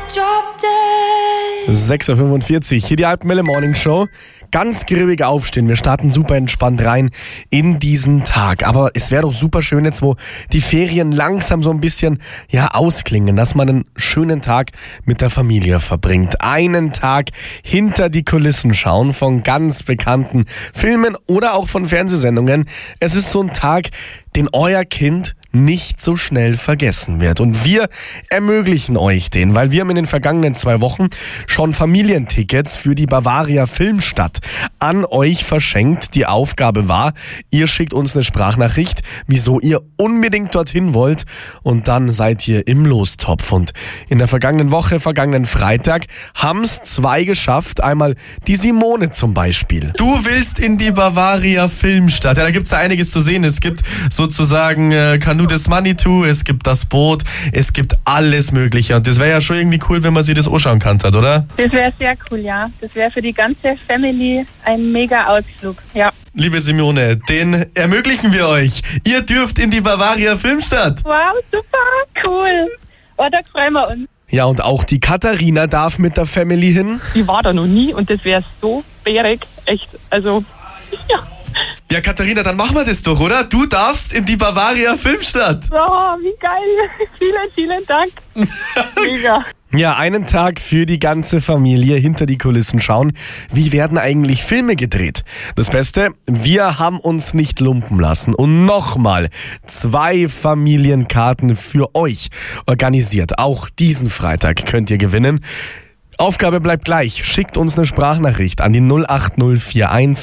6.45 Uhr, hier die Alpenwelle Morning Show. Ganz grimmig aufstehen, wir starten super entspannt rein in diesen Tag. Aber es wäre doch super schön jetzt, wo die Ferien langsam so ein bisschen ausklingen, dass man einen schönen Tag mit der Familie verbringt. Einen Tag hinter die Kulissen schauen von ganz bekannten Filmen oder auch von Fernsehsendungen. Es ist so ein Tag, den euer Kind nicht so schnell vergessen wird. Und wir ermöglichen euch den, weil wir haben in den vergangenen 2 Wochen schon Familientickets für die Bavaria Filmstadt an euch verschenkt. Die Aufgabe war, ihr schickt uns eine Sprachnachricht, wieso ihr unbedingt dorthin wollt, und dann seid ihr im Lostopf. Und in der vergangenen Woche, vergangenen Freitag, haben es 2 geschafft. Einmal die Simone zum Beispiel. Du willst in die Bavaria Filmstadt. Ja, da gibt's ja einiges zu sehen. Es gibt sozusagen Canoe des Manitou, es gibt das Boot, es gibt alles Mögliche. Und das wäre ja schon irgendwie cool, wenn man sich das anschauen kann, oder? Das wäre sehr cool, ja. Das wäre für die ganze Family ein mega Ausflug, ja. Liebe Simone, den ermöglichen wir euch. Ihr dürft in die Bavaria Filmstadt. Wow, super, cool. Oh, da freuen wir uns. Ja, und auch die Katharina darf mit der Family hin. Die war da noch nie und das wäre so bärig, echt, also, ja. Ja, Katharina, dann machen wir das doch, oder? Du darfst in die Bavaria Filmstadt. Oh, wie geil. Vielen, vielen Dank. Mega. Ja, einen Tag für die ganze Familie hinter die Kulissen schauen. Wie werden eigentlich Filme gedreht? Das Beste, wir haben uns nicht lumpen lassen und nochmal 2 Familienkarten für euch organisiert. Auch diesen Freitag könnt ihr gewinnen. Aufgabe bleibt gleich. Schickt uns eine Sprachnachricht an die 08041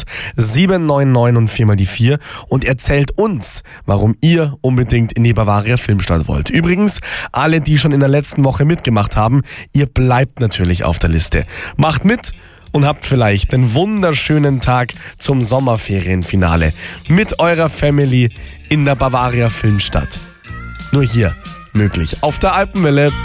799 und 4 mal die 4 und erzählt uns, warum ihr unbedingt in die Bavaria Filmstadt wollt. Übrigens, alle, die schon in der letzten Woche mitgemacht haben, ihr bleibt natürlich auf der Liste. Macht mit und habt vielleicht einen wunderschönen Tag zum Sommerferienfinale mit eurer Family in der Bavaria Filmstadt. Nur hier möglich auf der Alpenwelle.